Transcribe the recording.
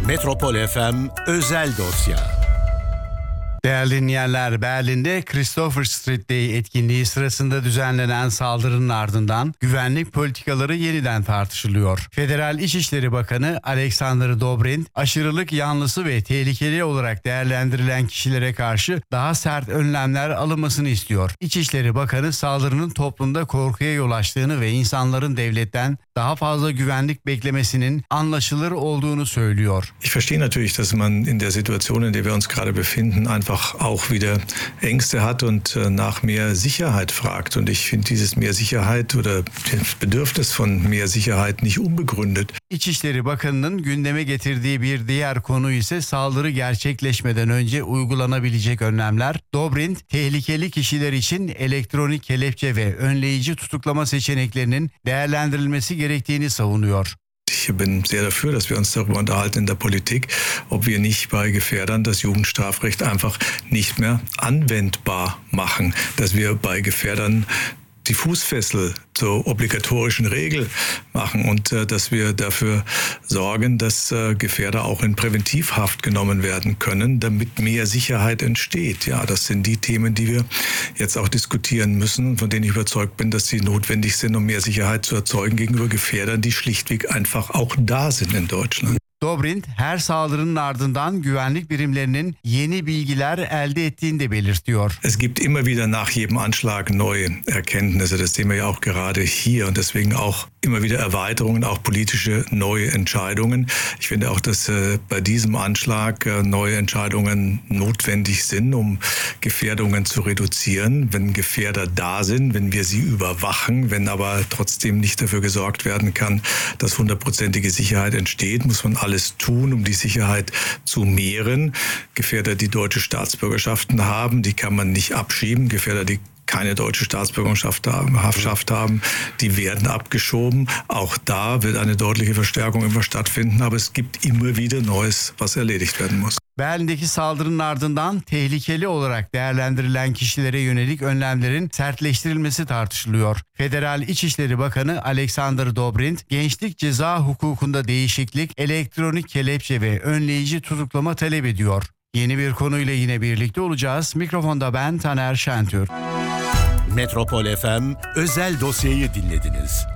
Metropol FM özel dosya. Değerli dinleyenler, Berlin'de Christopher Street Day etkinliği sırasında düzenlenen saldırının ardından güvenlik politikaları yeniden tartışılıyor. Federal İçişleri Bakanı Alexander Dobrindt, aşırılık yanlısı ve tehlikeli olarak değerlendirilen kişilere karşı daha sert önlemler alınmasını istiyor. İçişleri Bakanı saldırının toplumda korkuya yol açtığını ve insanların devletten daha fazla güvenlik beklemesinin anlaşılır olduğunu söylüyor. Ich verstehe natürlich, dass man in der Situation, in der wir uns gerade befinden, einfach auch wieder Ängste hat und nach mehr Sicherheit fragt. Und ich finde dieses mehr Sicherheit oder das Bedürfnis von mehr Sicherheit nicht unbegründet. İçişleri Bakanı'nın gündeme getirdiği bir diğer konu ise saldırı gerçekleşmeden önce uygulanabilecek önlemler. Dobrindt, tehlikeli kişiler için elektronik kelepçe ve önleyici tutuklama seçeneklerinin değerlendirilmesi gerektiğini savunuyor. Ich bin sehr dafür, dass wir uns darüber unterhalten in der Politik, ob wir nicht bei Gefährdern das Jugendstrafrecht einfach nicht mehr anwendbar machen, dass wir bei Gefährdern die Fußfessel zur obligatorischen Regel machen und dass wir dafür sorgen, dass Gefährder auch in Präventivhaft genommen werden können, damit mehr Sicherheit entsteht. Ja, das sind die Themen, die wir jetzt auch diskutieren müssen, von denen ich überzeugt bin, dass sie notwendig sind, um mehr Sicherheit zu erzeugen gegenüber Gefährdern, die schlichtweg einfach auch da sind in Deutschland. Dobrindt, her saldırının ardından güvenlik birimlerinin yeni bilgiler elde ettiğini de belirtiyor. Es gibt immer wieder nach jedem Anschlag neue Erkenntnisse. Das sehen wir ja auch gerade hier und deswegen auch immer wieder Erweiterungen, auch politische neue Entscheidungen. Ich finde auch, dass bei diesem Anschlag neue Entscheidungen notwendig sind, um Gefährdungen zu reduzieren. Wenn Gefährder da sind, wenn wir sie überwachen, wenn aber trotzdem nicht dafür gesorgt werden kann, dass 100%ige Sicherheit entsteht, muss man alles tun, um die Sicherheit zu mehren. Gefährder, die deutsche Staatsbürgerschaften haben, die kann man nicht abschieben. Gefährder, die keine deutsche Staatsbürgerschaft haben, die werden abgeschoben. Auch da wird eine deutliche Verstärkung immer stattfinden, aber es gibt immer wieder Neues, was erledigt werden muss. Berlin'deki saldırının ardından tehlikeli olarak değerlendirilen kişilere yönelik önlemlerin sertleştirilmesi tartışılıyor. Federal İçişleri Bakanı Alexander Dobrindt, gençlik ceza hukukunda değişiklik, elektronik kelepçe ve önleyici tutuklama talep ediyor. Yeni bir konuyla yine birlikte olacağız. Mikrofonda ben Taner Şentür. Metropol FM özel dosyayı dinlediniz.